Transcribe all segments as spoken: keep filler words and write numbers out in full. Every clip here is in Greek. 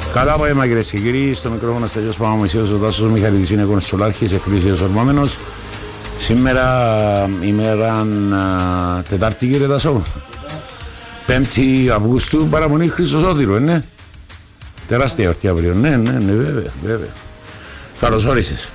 Καλά απόγευμα κυρίες και κύριοι, στο μικρόφωνο Στέλιος Παπαμωυσίος, ο Τάσος Μιχαλίδης είναι κονσουλάρχης, εκκλησίας ορμόμενος. Σήμερα ημέρα Τετάρτη κύριε Τάσο, πέμπτη Αυγούστου, παραμονή Χρυσοσόδηρου, είναι. Τεράστια εορτή αύριο, ναι, ναι, ναι, βέβαια, βέβαια. Καλώς όρισες.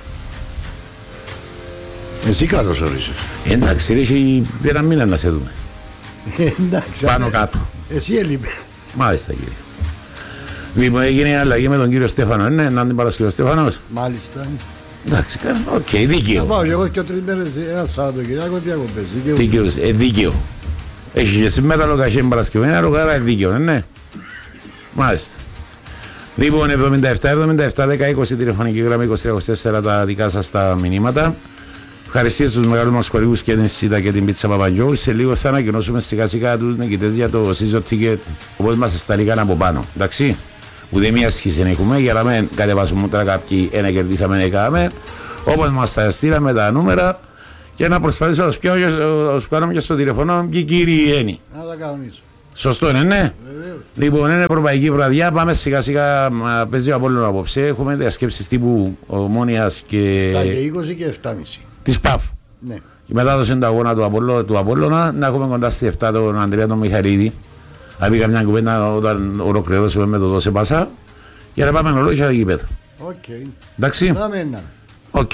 Εσύ καλώς όρισες. Εντάξει, ρε, έχει ένα μήνα να σε δούμε. Εντάξει. Πάνω κάτω. Εσύ έλειπε. Μάλιστα κύριε. Λοιπόν, έγινε αλλαγή με τον κύριο Στέφανο, είναι έναν την Παρασκευή Στέφανος. Μάλιστα. Εντάξει, οκ, okay, δίκαιο. Θα πάω και εγώ και τρεις μέρες ένα Σαββατοκυριακό διακοπές. Δίκαιο, ε, δίκαιο. Έχει και σήμερα λογασία την Παρασκευή, ένα λογάρα δίκαιο, ναι. Μάλιστα. Λοιπόν, εβδομήντα επτά εβδομήντα επτά δέκα είκοσι τηλεφωνική γραμμή είκοσι τρία είκοσι τέσσερα τα δικά σας τα μηνύματα. Ευχαριστίες στους μεγάλους μας χορηγούς και την Σίτα και την Πίτσα Παπαγιώου. Σε λίγο θα ανακοινώσουμε σιγά σιγά τους νικητές για το season ticket, όπως μας εσταλήκαν από πάνω. Εντάξει. Ούτε μία σχήση δεν έχουμε, για να μην κατεβάσουμε ούτε κάποιοι ένα κερδίσαμε, ένα κάναμε. Όπως μας τα στείλαμε τα νούμερα και να προσπαθήσω να τους κάνουμε και στο τηλεφωνό και κύριοι Έννη. Να τα κανονίσω. Σωστό είναι, ναι. Βεβαίως. Λοιπόν, είναι ευρωπαϊκή βραδιά. Πάμε σιγά σιγά. Παίζει ο Απόλλων απόψε. Έχουμε διασκέψεις τύπου Ομόνοιας και. επτά και είκοσι και επτά και μισή. Της ΠΑΦ. Ναι. Και μετά το αγώνα του, Απόλλω, του Απόλλωνα να έχουμε κοντά στη επτά τον Ανδρέα τον Μιχαλίδη. Να πει καμιά κουβέντα όταν ολοκληρώσουμε με το δώσε πάσα. Για να πάμε ολόγια στα γήπεδα. Οκ. Εντάξει. Πάμε ένα. Οκ.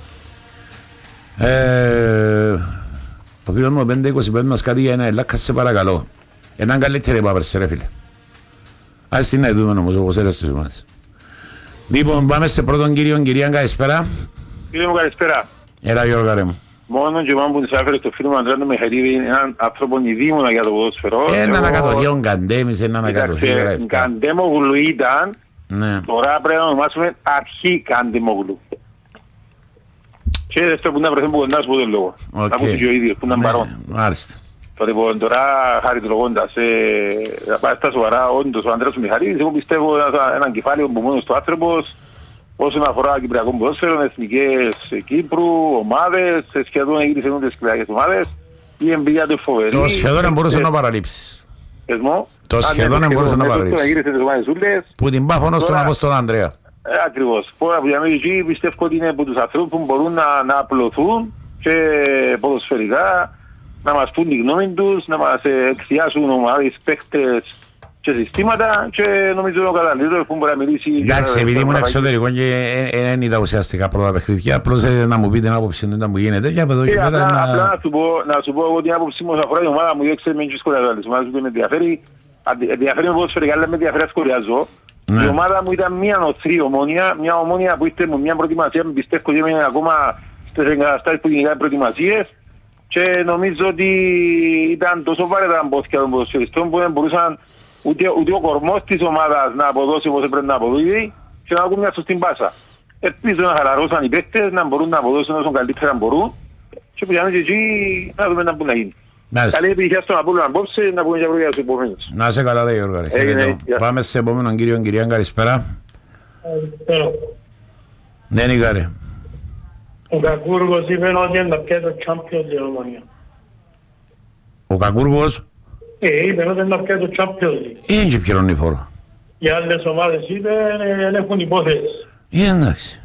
Ε, το φίλο μου πέντε είκοσι πέντε μας κάτι για ένα ελάκα σε παρακαλώ. Έναν καλύτερη πάπερσε ρε φίλε. Ας την να δούμε όμως όπως έρεσε στους εμάς. Λοιπόν, πάμε σε πρώτον κύριο, κυρία, καλησπέρα. Κύριε μου, καλησπέρα. Έλα Γιώργα ρε μου. Μόνο και μόνο που της άφερε στο φίλο μου Ανδρέα Μιχαλίδη είναι έναν άνθρωπο ειδήμονα για το ποδόσφαιρο. Ένα ανακατοχή, ο Γκαντέμις, ένα ανακατοχή. Γκαντέμογλου ήταν, Ναι. τώρα πρέπει να ονομάσουμε αρχή Γκαντέμογλου. Και δεύτερο που να βρεθούν που κοντά σου πω τον λόγο. Να ακούσουν και ο ίδιος που ήταν παρόν. Μάλιστα. Λοιπόν, τώρα χαριτολογώντας, θα πάει στα σοβαρά όντως ο Ανδρέας Μιχαλίδης, εγώ πιστεύω έναν κεφάλαιο που μόνος του άνθρωπος όσον αφορά κυπριακό ποδόσφαιρο, εθνικές Κύπρου, ομάδες, σχεδόν γύρισε ούτε τις κυπριακές ομάδες, η εμπειρία του φοβερή. Το σχεδόν δεν μπορούσε να παραλείψεις. Εσμό. Το σχεδόν δεν μπορούσε να παραλείψεις. Που την πάφωνο στον Απόστολο Ανδρέα. Ε, ακριβώς. Πόρα που για μένα εκεί πιστεύω ότι είναι από τους ανθρώπους που μπορούν να, να απλωθούν και ποδοσφαιρικά, να μας πούν τη γνώμη τους, να μας εκθιάσουν ομάδες, παίκτες και συστήματα και νομίζω ο καταλήτωρος που μπορεί να μιλήσει... Εντάξει, επειδή ήμουν εξωτερικό και δεν είδα ουσιαστικά πρώτα παιχνίδια, απλώς να μου πείτε την άποψη του ήταν που γίνεται και από εδώ και μετά να... Απλά να σου πω, να σου πω εγώ την άποψη μου όσον αφορά η ομάδα μου, διότι ξέρουμε και σχολιάζω, η ομάδα μου με ενδιαφέρει, ενδιαφέρει με ποδοσφαιρικά, αλλά με ενδιαφέρει να σχολιάζω. Η ομάδα μου ήταν μια νοθρή Ομόνια, μια Ομόνια που ήρθε με μια προετοιμασία, πιστεύω ότι έμεινε ακόμα στις εγκαταστάσεις που γίνηκαν προετοιμασίες και νομίζω ότι ήταν τόσο βαρετά μπόθηκια των ποδοσφαιριστών που δεν μπορούσαν ούτε, ούτε ο κορμός της ομάδας να αποδώσει όπως πρέπει να αποδώσει και να ακούν μια σωστή πάσα. Ελπίζω να χαλαρώσαν οι παίκτες, να μπορούν να αποδώσουν όσο καλύτερα μπορούν και που για μέσα εκεί να δούμε να μπορούν να γίνει. Καλή επιτυχία στον Απόλλωνα απόψε, να πούμε για βρω για τους επόμενους. Να είσαι καλά δε Γιώργο. Πάμε σε επόμενον κύριο, κυρία, καλησπέρα. Ναι, Νικάρη. Ο Κακούργος είπε ότι είναι να πιάει το Champions της Ομόνια. Ο Κακούργος? Ε, είπε ότι είναι να πιάει το Champions. Είναι και πληρώνει φόρο. Οι άλλες ομάδες είπε δεν έχουν υπόθεση. Ε, εντάξει.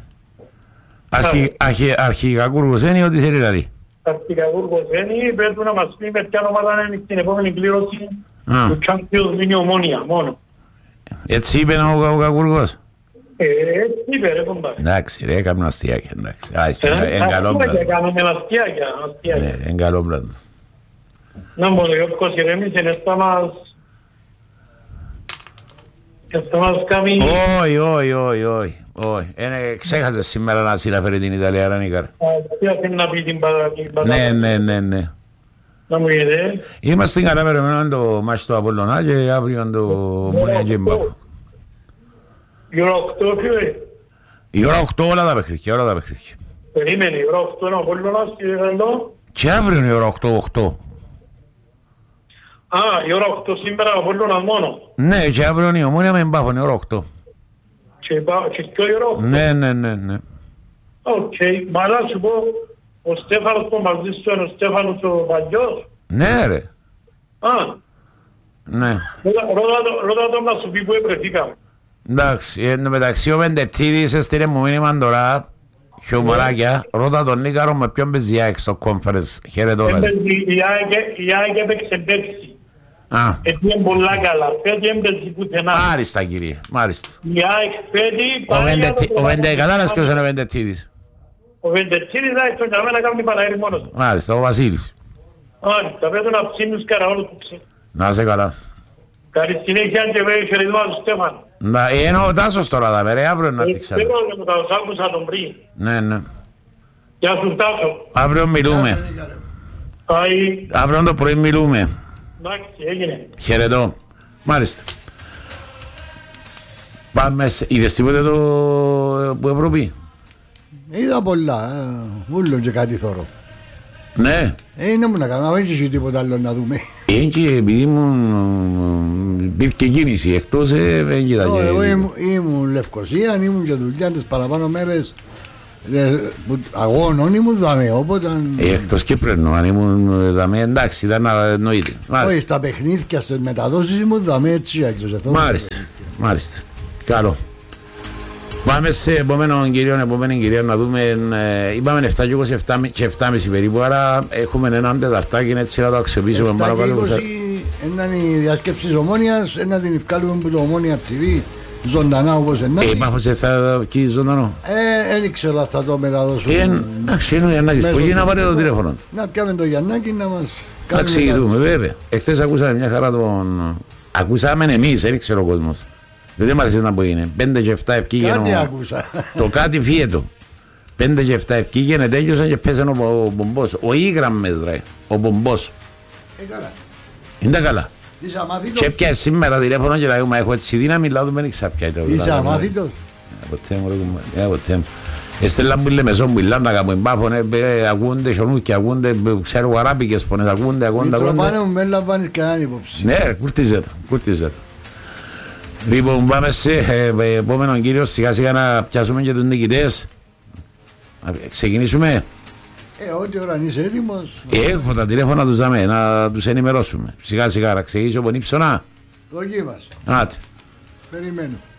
Αρχή Κακούργος είναι ότι θέλει δηλαδή. Αρχή Κακούργος είναι, πρέπει να μας πει με ποια ομάδα είναι στην επόμενη κλήρωση του Champions είναι η Ομόνια μόνο. Έτσι είπε ο Κακούργος? Ε, έτσι είπε ρε κομπάρε. Εντάξει ρε, έκαμε αστιάκια, εντάξει. Εγκαλόμπλαντο. Έκαμε αστιάκια, αστιάκια. Ναι, εγκαλόμπλαντο. Να μου λέει, όποιος ηρέμησε, είναι στα μας... Και στα μας κάνει... Όχι, όχι, όχι, όχι. Ξέχασε σήμερα να συναφέρει την Ιταλία, Ρανίκαρ. Τι θέλει να πει την πατάτα. Ναι, ναι, ναι, ναι. Να μου είδε. Είμαστε καλά περιμένουμε το μάτσο του Απόλλωνα και αύριο το Ομόνια και Μπάφο. Η ώρα οκτώ φίλε. Η ώρα οκτώ όλα τα παιχνίδια, όλα τα παιχνίδια. Περίμενε, η ώρα οκτώ είναι ο Απόλλωνας και εδώ. Και αύριο είναι η ώρα οκτώ, οκτώ. Α, η ώρα οκτώ σήμερα ο Απόλλωνας μόνο. Ναι, και αύριο είναι η Ομόνια με Μπάφο, είναι η ώρα οκτώ. Και και η ώρα οκτώ. Ναι, ναι, ναι, ναι. Οκ, μα να σου πω, ο Στέφανος που μαζί σου είναι ο Στέφανος ο παλιός. Ναι ρε. Α, ναι. ρώτα τον να σου πει που επρεθήκαμε. Εντάξει, εν μεταξύ ο Βεντετίδης έστειλε μου μήνυμα τώρα, χιουμοράκια, ρώτα τον Νίκαρο με ποιον παίζει η ΑΕΚ στο conference. Χαίρετο. Η ΑΕΚ έπαιξε πέρσι. Α. Έπαιξε πολλά καλά. Φέτοι έμπαιζε πουθενά. Μάλιστα κύριε, μάλιστα. Η ΑΕΚ φέτοι... Ο Βεντετίδης, κατάλαβες ποιος είναι ο Βεντετίδης. Ο Βεντετίδης θα στον καμέ να κάνει Παναγέρη μόνος του. Μάλιστα, ο Βασίλης. Μάλιστα, πρέπει να ψήνουν σκαραόλους που ξέρει. Να είσαι καλά. Καλή συνέχεια και βέβαια χαιρετισμά του Στέφαν. Να, εννοώ ο Τάσος τώρα θα ρε, αύριο να τη ξέρω. Θέλω να τα άκουσα τον πριν. Ναι, ναι. Γεια σου Τάσο. Αύριο μιλούμε. Πάει. Αύριο το πρωί μιλούμε. Εντάξει, έγινε. Χαιρετώ. Μάλιστα. Πάμε σε... Είδες τίποτε το που Ευρώπη. Είδα πολλά, ούλο και κάτι θωρώ. Ναι. Ε, δεν μου να κάνω, δεν είχε τίποτα άλλο να δούμε. Είναι και επειδή ήμουν υπήρχε κίνηση εκτός δεν κοίτα και... Εγώ ήμουν Λευκοσία, ήμουν και δουλειά τις παραπάνω μέρες αγώνων ήμουν δαμέ, οπότε... Εκτός Κύπρου, αν ήμουν δαμέ, εντάξει, ήταν εννοείται. Όχι, στα παιχνίδια, στις μεταδόσεις ήμουν δαμέ έτσι αλλιώς. Μάλιστα, μάλιστα. Καλό. Πάμε σε επόμενο κυρίο, επόμενη κυρία να δούμε. Ε, είπαμε επτά και είκοσι επτά και επτά και μισή περίπου, άρα έχουμε έναν τεταρτάκι έτσι να το αξιοποιήσουμε επτά και είκοσι ήταν η διάσκεψη της Ομόνοιας, να την ευκάλουμε από το Ομόνια τι βι, ζωντανά όπως εννάκη. Ε, είπαμε θα εκεί ζωντανό. Ε, δεν ξέρω αν θα το μεταδώσουμε. Ε, εντάξει, είναι ο Γιαννάκης, πολύ να πάρει το τηλέφωνο. Να πιάμε το Γιαννάκη να μας να εξηγηθούμε, βέβαια. Εχθές ακούσαμε μια χαρά τον... Ακούσαμε εμείς, δεν ξέρω ο κόσμος. Δεν μ' άρεσε να πω είναι. Πέντε και εφτά ευκήγεν. Κάτι άκουσα. Το κάτι φύγετο. Πέντε και εφτά ευκήγεν, τέλειωσαν και πέσαν ο Μπομπός. Ο Ήγραμμες ρε. Ο Μπομπός. Ε, καλά. Είναι τα καλά. Είσαι αμάθητος. Και πια σήμερα τηλέφωνο και λέει, μα έχω έτσι δύναμη, λάδω με νίξα πια. Είσαι αμάθητος. Ποτέ μου, ποτέ μου. Εστέλα μου λέμε ζω, μιλάνε να κάνουμε μπάφων, ακούνται σιωνούκια, ακούνται, ξέρω αράπικες φωνές, ακούνται, ακούνται. Μητροπάνε μου, με λαμβάνεις κανέναν υπόψη. Ναι, κουρτίζε το, κουρτίζε το. Λοιπόν, πάμε σε επόμενον κύριο, σιγά σιγά να πιάσουμε και τους νικητές. Ξεκινήσουμε. Ε, ό,τι ώρα είσαι έτοιμος. Έχω τα τηλέφωνα τους δάμε, να τους ενημερώσουμε. Σιγά σιγά, να ξεκινήσω από νύψωνα. Δοκίμασε. Άτε. Περιμένω.